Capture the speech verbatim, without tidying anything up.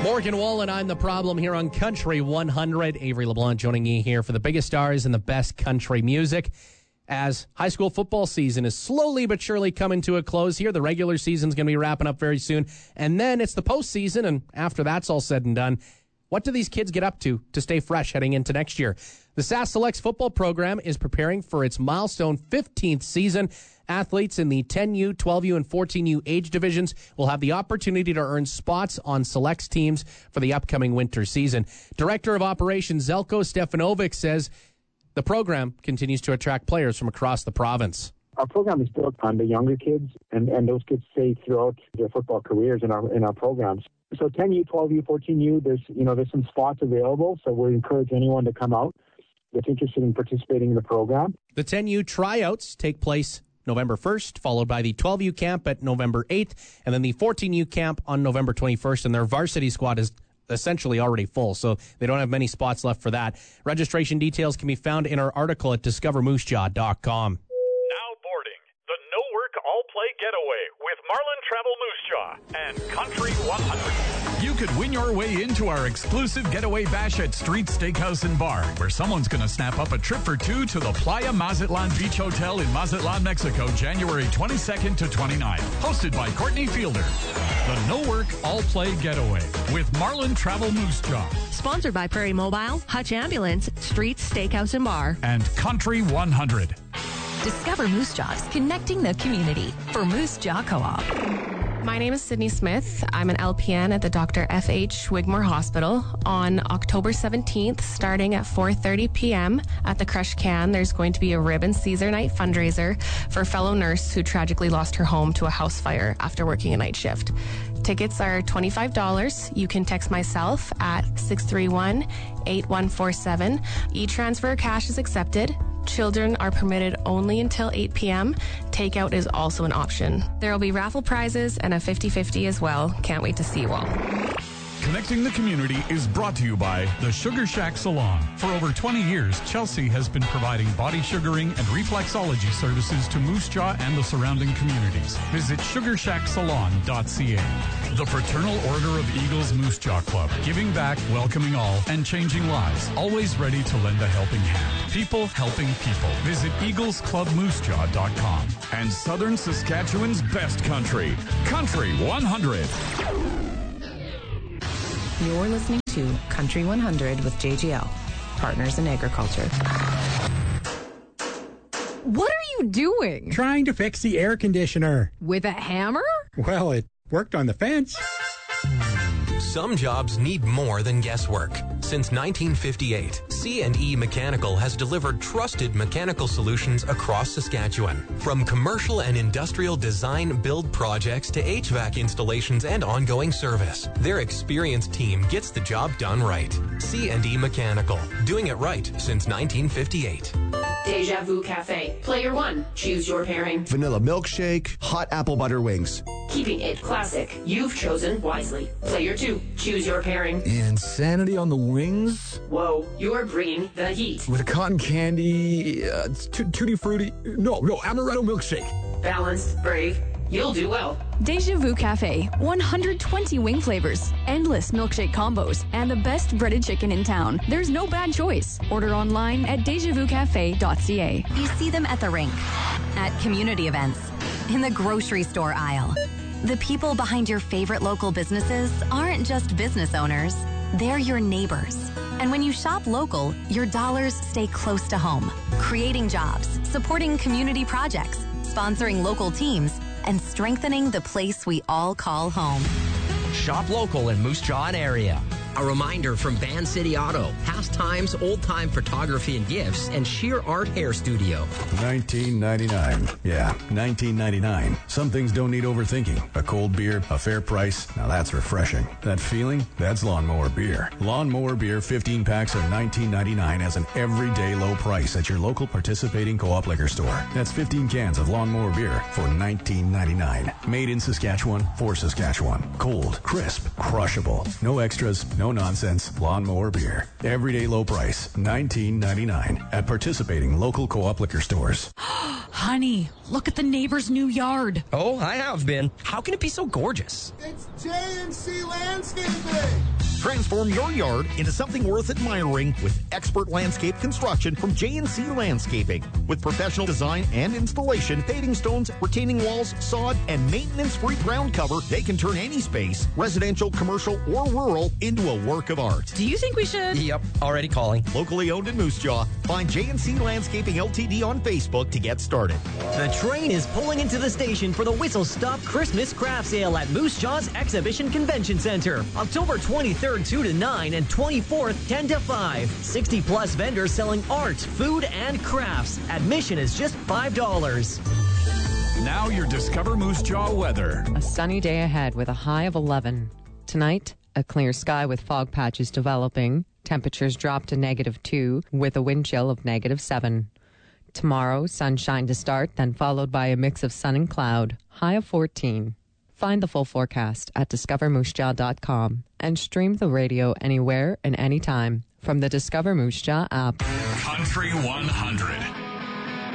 Morgan Wallen, I'm the problem here on Country one hundred. Avery LeBlanc joining you here for the biggest stars and the best country music. As high school football season is slowly but surely coming to a close here, the regular season's going to be wrapping up very soon. And then it's the postseason, and after that's all said and done, what do these kids get up to to stay fresh heading into next year? The S A S Selects football program is preparing for its milestone fifteenth season. Athletes in the ten U, twelve U, and fourteen U age divisions will have the opportunity to earn spots on Selects teams for the upcoming winter season. Director of Operations Zelko Stefanovic says the program continues to attract players from across the province. Our program is built on the younger kids, and, and those kids stay throughout their football careers in our in our programs. So ten U, twelve U, fourteen U, there's you know there's some spots available. So we encourage anyone to come out that's interested in participating in the program. The ten U tryouts take place November first, followed by the twelve U camp at November eighth, and then the fourteen U camp on November twenty-first, and their varsity squad is essentially already full, so they don't have many spots left for that. Registration details can be found in our article at discover moose jaw dot com. Now boarding the No Work All Play Getaway with Marlin Travel Moose Jaw and Country one hundred. You could win your way into our exclusive getaway bash at Street Steakhouse and Bar, where someone's going to snap up a trip for two to the Playa Mazatlan Beach Hotel in Mazatlan, Mexico, January twenty-second to twenty-ninth. Hosted by Courtney Fielder. The No Work All Play Getaway with Marlin Travel Moose Jaw. Sponsored by Prairie Mobile, Hutch Ambulance, Street Steakhouse and Bar, and Country one hundred. Discover Moose Jaws, connecting the community for Moose Jaw Co-op. My name is Sydney Smith. I'm an L P N at the Doctor F H Wigmore Hospital. On October seventeenth, starting at four thirty p.m. at the Crush Can, there's going to be a Rib and Caesar Night fundraiser for a fellow nurse who tragically lost her home to a house fire after working a night shift. Tickets are twenty-five dollars. You can text myself at six three one, eight one four seven. E-transfer cash is accepted. Children are permitted only until eight p.m. Takeout is also an option. There will be raffle prizes and a fifty-fifty as well. Can't wait to see you all. Connecting the community is brought to you by the Sugar Shack Salon. For over twenty years, Chelsea has been providing body sugaring and reflexology services to Moose Jaw and the surrounding communities. Visit sugar shack salon dot c a. The Fraternal Order of Eagles Moose Jaw Club, giving back, welcoming all, and changing lives. Always ready to lend a helping hand. People helping people. Visit eagles club moose jaw dot com. And Southern Saskatchewan's best country, Country one hundred. You're listening to Country one hundred with J G L, Partners in Agriculture. What are you doing? Trying to fix the air conditioner. With a hammer? Well, it worked on the fence. Some jobs need more than guesswork. Since nineteen fifty-eight, C and E Mechanical has delivered trusted mechanical solutions across Saskatchewan. From commercial and industrial design build projects to H V A C installations and ongoing service, their experienced team gets the job done right. C and E Mechanical, doing it right since nineteen fifty-eight. Deja Vu Cafe. Player one, choose your pairing. Vanilla milkshake, hot apple butter wings. Keeping it classic. You've chosen wisely. Player two, choose your pairing. Insanity on the wings? Whoa, you're bringing the heat. With a cotton candy, uh, t- tutti frutti. No, no, amaretto milkshake. Balanced, brave. You'll do well. Deja Vu Cafe. one hundred twenty wing flavors, endless milkshake combos, and the best breaded chicken in town. There's no bad choice. Order online at deja vu cafe dot c a. You see them at the rink, at community events, in the grocery store aisle. The people behind your favorite local businesses aren't just business owners. They're your neighbors. And when you shop local, your dollars stay close to home, creating jobs, supporting community projects, sponsoring local teams, and strengthening the place we all call home. Shop local in Moose Jaw and area. A reminder from Van City Auto, Pastimes, Old Time Photography and Gifts, and Sheer Art Hair Studio. nineteen ninety-nine. Yeah, nineteen ninety-nine. Some things don't need overthinking. A cold beer, a fair price. Now that's refreshing. That feeling? That's Lawnmower Beer. Lawnmower Beer fifteen packs are nineteen ninety-nine as an everyday low price at your local participating co-op liquor store. That's fifteen cans of Lawnmower Beer for nineteen ninety-nine. Made in Saskatchewan for Saskatchewan. Cold, crisp, crushable. No extras, No nonsense. Lawnmower beer. Everyday low price. nineteen ninety-nine at participating local co-op liquor stores. Honey, look at the neighbor's new yard. Oh, I have been. How can it be so gorgeous? It's J and C Landscaping. Transform your yard into something worth admiring with expert landscape construction from J and C Landscaping. With professional design and installation, paving stones, retaining walls, sod, and maintenance-free ground cover, they can turn any space, residential, commercial, or rural, into a work of art. Do you think we should? Yep, already calling. Locally owned in Moose Jaw. Find J and C Landscaping L T D on Facebook to get started. The train is pulling into the station for the Whistle Stop Christmas Craft Sale at Moose Jaw's Exhibition Convention Center. October twenty-third, two to nine, and twenty-fourth, ten to five. sixty plus vendors selling art, food, and crafts. Admission is just five dollars. Now your Discover Moose Jaw weather. A sunny day ahead with a high of eleven. Tonight, a clear sky with fog patches developing. Temperatures drop to negative two with a wind chill of negative seven. Tomorrow, sunshine to start, then followed by a mix of sun and cloud. High of fourteen. Find the full forecast at discover moose jaw dot com and stream the radio anywhere and anytime from the Discover Moose Jaw app. Country one hundred.